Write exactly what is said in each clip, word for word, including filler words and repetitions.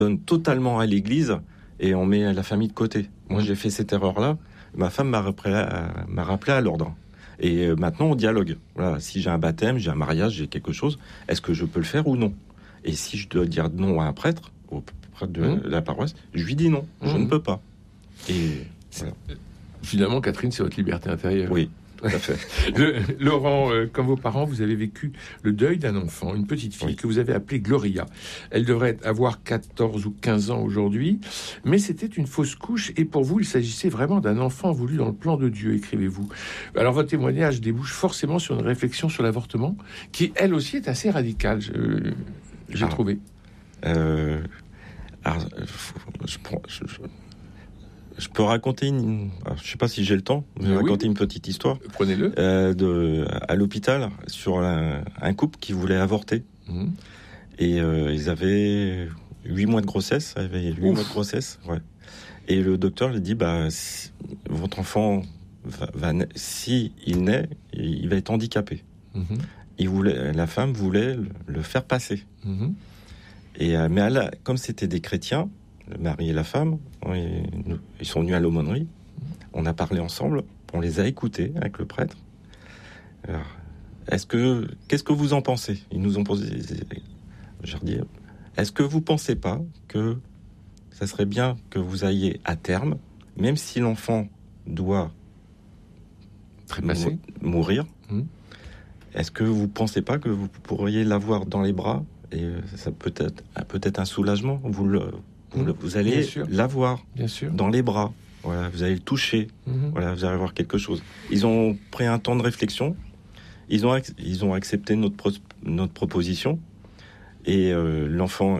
donne totalement à l'église et on met la famille de côté. Moi, j'ai fait cette erreur-là. Ma femme m'a rappelé à, m'a rappelé à l'ordre. Et maintenant, on dialogue. Voilà, si j'ai un baptême, j'ai un mariage, j'ai quelque chose, est-ce que je peux le faire ou non? Et si je dois dire non à un prêtre, au prêtre de mmh. la paroisse, je lui dis non, mmh. je ne peux pas. Et voilà. Finalement, Catherine, c'est votre liberté intérieure. Oui. Tout à fait. Le, Laurent, euh, comme vos parents, vous avez vécu le deuil d'un enfant, une petite fille oui. que vous avez appelée Gloria. Elle devrait avoir quatorze ou quinze ans aujourd'hui, mais c'était une fausse couche et pour vous, il s'agissait vraiment d'un enfant voulu dans le plan de Dieu, écrivez-vous. Alors votre témoignage débouche forcément sur une réflexion sur l'avortement, qui elle aussi est assez radicale, je, j'ai alors, trouvé. Euh, alors, je prends... Je, je... Je peux raconter une... Alors, je ne sais pas si j'ai le temps, mais je vais oui. raconter une petite histoire. Prenez-le. Euh, de, à l'hôpital, sur un, un couple qui voulait avorter. Mmh. Et euh, ils avaient huit mois de grossesse. Ils avaient huit mois de grossesse, ouais. Et le docteur lui dit, bah, si, votre enfant, va, va, si il naît, il va être handicapé. Mmh. Il voulait, la femme voulait le, le faire passer. Mmh. Et, euh, mais elle, comme c'était des chrétiens, le mari et la femme, ils sont venus à l'aumônerie. On a parlé ensemble, on les a écoutés avec le prêtre. Alors, est-ce que, qu'est-ce que vous en pensez? Ils nous ont posé, je leur dis, est-ce que vous pensez pas que ça serait bien que vous ayez à terme, même si l'enfant doit Trépasser. mourir, mmh. est-ce que vous pensez pas que vous pourriez l'avoir dans les bras et ça peut être peut-être un soulagement? Vous le Vous, mmh, vous allez l'avoir dans les bras. Voilà, vous allez le toucher. Mmh. Voilà, vous allez avoir quelque chose. Ils ont pris un temps de réflexion. Ils ont, ils ont accepté notre, pro, notre proposition. Et euh, l'enfant,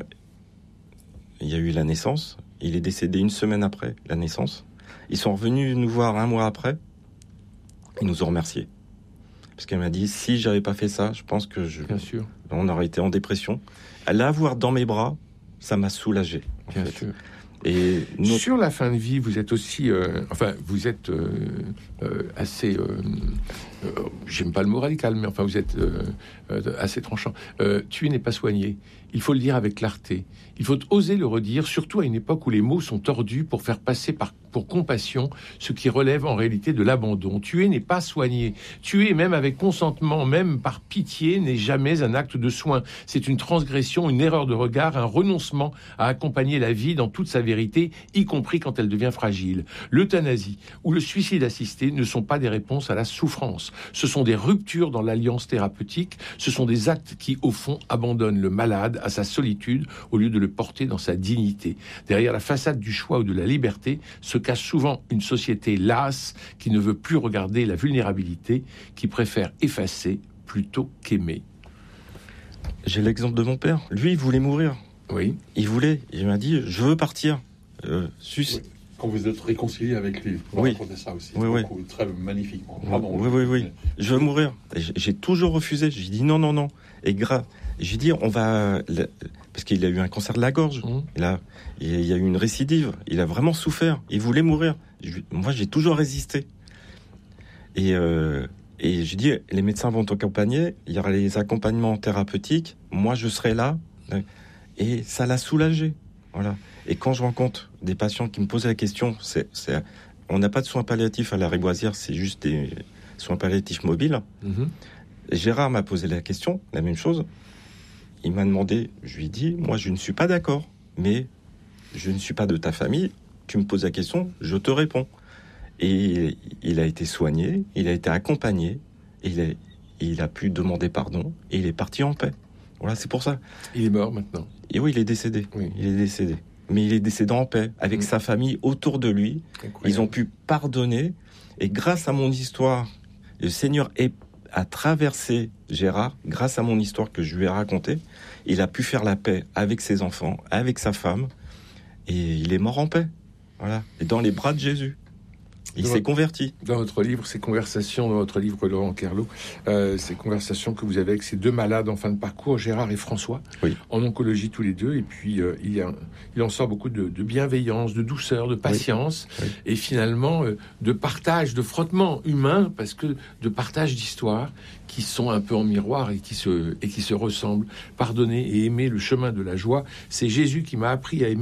il y a eu la naissance. Il est décédé une semaine après la naissance. Ils sont revenus nous voir un mois après. Ils nous ont remerciés. Parce qu'elle m'a dit, si j'avais pas fait ça, je pense que je, Bien sûr. on aurait été en dépression. À l'avoir dans mes bras, ça m'a soulagé. Bien fait. sûr. Et notre... Sur la fin de vie, vous êtes aussi, euh, enfin, vous êtes euh, euh, assez, euh, euh, j'aime pas le mot radical, mais enfin, vous êtes euh, euh, assez tranchant. Euh, tuer n'est pas soigner. Il faut le dire avec clarté. Il faut oser le redire, surtout à une époque où les mots sont tordus pour faire passer par, pour compassion ce qui relève en réalité de l'abandon. Tuer n'est pas soigner. Tuer, même avec consentement, même par pitié, n'est jamais un acte de soin. C'est une transgression, une erreur de regard, un renoncement à accompagner la vie dans toute sa vérité, y compris quand elle devient fragile. L'euthanasie ou le suicide assisté ne sont pas des réponses à la souffrance. Ce sont des ruptures dans l'alliance thérapeutique. Ce sont des actes qui, au fond, abandonnent le malade à sa solitude au lieu de le porter dans sa dignité. Derrière la façade du choix ou de la liberté se cache souvent une société lasse qui ne veut plus regarder la vulnérabilité, qui préfère effacer plutôt qu'aimer. J'ai l'exemple de mon père. Lui, il voulait mourir. Oui. Il voulait. Il m'a dit, je veux partir. Euh, sus... oui. Quand vous êtes réconcilié avec lui, vous oui. racontez ça aussi. Oui, oui. Beaucoup, très magnifiquement. Pardon, oui, oui, oui. Je veux mourir. J'ai toujours refusé. J'ai dit non, non, non. Et grave. J'ai dit, on va... Parce qu'il a eu un cancer de la gorge. Mmh. Il, a... il y a eu une récidive. Il a vraiment souffert. Il voulait mourir. Je... Moi, j'ai toujours résisté. Et, euh... Et j'ai dit, les médecins vont t'accompagner. Il y aura les accompagnements thérapeutiques. Moi, je serai là. Et ça l'a soulagé. Voilà. Et quand je rencontre des patients qui me posent la question, c'est, c'est, on n'a pas de soins palliatifs à la Riboisière, c'est juste des soins palliatifs mobiles. Mmh. Gérard m'a posé la question, la même chose. Il m'a demandé, je lui ai dit, moi je ne suis pas d'accord, mais je ne suis pas de ta famille. Tu me poses la question, je te réponds. Et il a été soigné, il a été accompagné, et il a, il a pu demander pardon, et il est parti en paix. Voilà, c'est pour ça. Il est mort maintenant. Et oui, il est décédé. Oui. Il est décédé. Mais il est décédé en paix, avec mmh. sa famille autour de lui. Incroyable. Ils ont pu pardonner. Et grâce à mon histoire, le Seigneur est, a traversé Gérard, grâce à mon histoire que je lui ai racontée, il a pu faire la paix avec ses enfants, avec sa femme. Et il est mort en paix. Voilà. Et dans les bras de Jésus. Il dans s'est votre, converti. Dans votre livre, ces conversations, dans votre livre, Laurent Kerlot, euh, ces conversations que vous avez avec ces deux malades en fin de parcours, Gérard et François, oui. en oncologie tous les deux, et puis euh, il, y a, il en sort beaucoup de, de bienveillance, de douceur, de patience, oui. Oui. et finalement euh, de partage, de frottement humain, parce que de partage d'histoires qui sont un peu en miroir et qui se, et qui se ressemblent. Pardonner et aimer le chemin de la joie, c'est Jésus qui m'a appris à aimer